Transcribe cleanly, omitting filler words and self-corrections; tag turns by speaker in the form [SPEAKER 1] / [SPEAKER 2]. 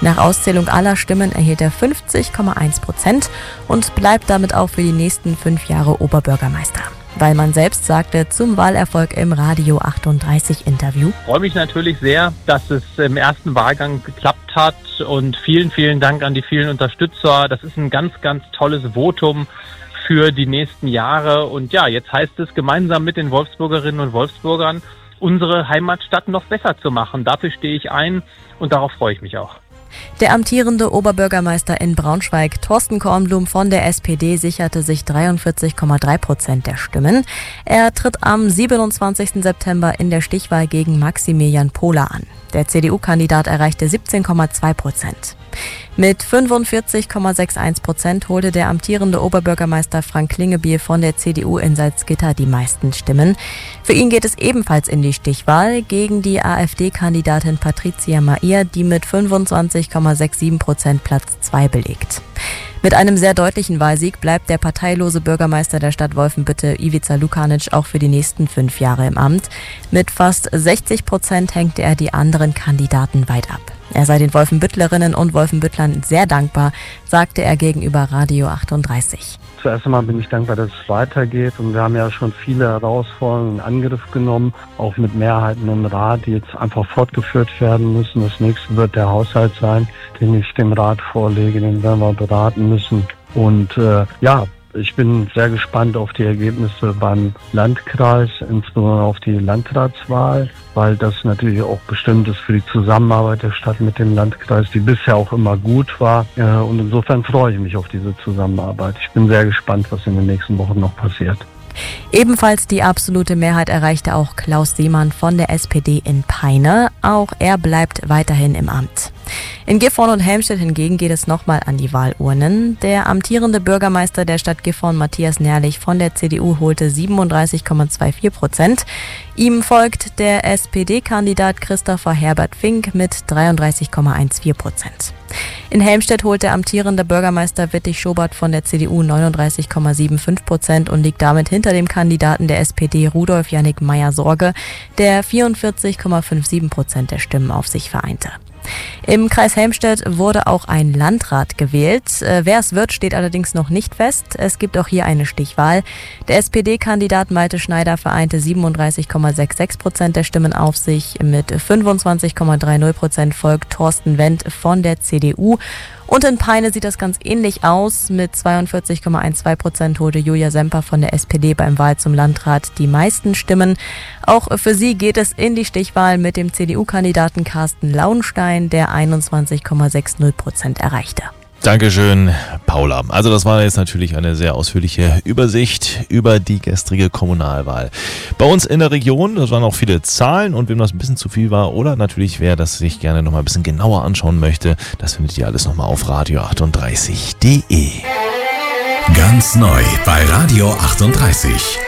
[SPEAKER 1] Nach Auszählung aller Stimmen erhielt er 50,1% und bleibt damit auch für die nächsten 5 Jahre Oberbürgermeister. Weilmann selbst sagte zum Wahlerfolg im Radio 38 Interview:
[SPEAKER 2] Ich freue mich natürlich sehr, dass es im ersten Wahlgang geklappt hat und vielen, vielen Dank an die vielen Unterstützer. Das ist ein ganz, ganz tolles Votum für die nächsten Jahre und ja, jetzt heißt es gemeinsam mit den Wolfsburgerinnen und Wolfsburgern, unsere Heimatstadt noch besser zu machen. Dafür stehe ich ein und darauf freue ich mich auch.
[SPEAKER 1] Der amtierende Oberbürgermeister in Braunschweig, Thorsten Kornblum von der SPD, sicherte sich 43,3% der Stimmen. Er tritt am 27. September in der Stichwahl gegen Maximilian Pohler an. Der CDU-Kandidat erreichte 17,2%. Mit 45,61% holte der amtierende Oberbürgermeister Frank Klingebiel von der CDU in Salzgitter die meisten Stimmen. Für ihn geht es ebenfalls in die Stichwahl gegen die AfD-Kandidatin Patricia Mair, die mit 25,67% Platz 2 belegt. Mit einem sehr deutlichen Wahlsieg bleibt der parteilose Bürgermeister der Stadt Wolfenbüttel, Ivica Lukanic, auch für die nächsten 5 Jahre im Amt. Mit fast 60% hängte er die anderen Kandidaten weit ab. Er sei den Wolfenbüttlerinnen und Wolfenbüttlern sehr dankbar, sagte er gegenüber Radio 38.
[SPEAKER 3] Zuerst einmal bin ich dankbar, dass es weitergeht und wir haben ja schon viele Herausforderungen in Angriff genommen, auch mit Mehrheiten im Rat, die jetzt einfach fortgeführt werden müssen. Das nächste wird der Haushalt sein, den ich dem Rat vorlege, den werden wir beraten müssen. Und ich bin sehr gespannt auf die Ergebnisse beim Landkreis, insbesondere auf die Landratswahl, weil das natürlich auch bestimmt ist für die Zusammenarbeit der Stadt mit dem Landkreis, die bisher auch immer gut war. Und insofern freue ich mich auf diese Zusammenarbeit. Ich bin sehr gespannt, was in den nächsten Wochen noch passiert.
[SPEAKER 1] Ebenfalls die absolute Mehrheit erreichte auch Klaus Seemann von der SPD in Peine. Auch er bleibt weiterhin im Amt. In Gifhorn und Helmstedt hingegen geht es nochmal an die Wahlurnen. Der amtierende Bürgermeister der Stadt Gifhorn, Matthias Nährlich von der CDU, holte 37,24%. Ihm folgt der SPD-Kandidat Christopher Herbert Fink mit 33,14%. In Helmstedt holt der amtierende Bürgermeister Wittig Schobert von der CDU 39,75% und liegt damit hinter dem Kandidaten der SPD Rudolf Jannik Meyer-Sorge, der 44,57% der Stimmen auf sich vereinte. Im Kreis Helmstedt wurde auch ein Landrat gewählt. Wer es wird, steht allerdings noch nicht fest. Es gibt auch hier eine Stichwahl. Der SPD-Kandidat Malte Schneider vereinte 37,66% der Stimmen auf sich. Mit 25,30% folgt Thorsten Wendt von der CDU. Und in Peine sieht das ganz ähnlich aus. Mit 42,12% holte Julia Semper von der SPD beim Wahl zum Landrat die meisten Stimmen. Auch für sie geht es in die Stichwahl mit dem CDU-Kandidaten Carsten Lauenstein, der 21,60% erreichte.
[SPEAKER 4] Dankeschön, Paula. Also das war jetzt natürlich eine sehr ausführliche Übersicht über die gestrige Kommunalwahl. Bei uns in der Region, das waren auch viele Zahlen und wem das ein bisschen zu viel war oder natürlich wer das sich gerne nochmal ein bisschen genauer anschauen möchte, das findet ihr alles nochmal auf radio38.de.
[SPEAKER 5] Ganz neu bei Radio 38.